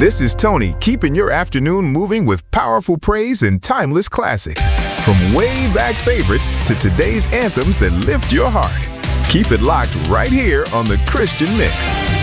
This is Tony, keeping your afternoon moving with powerful praise and timeless classics. From way back favorites to today's anthems that lift your heart. Keep it locked right here on the Christian Mix.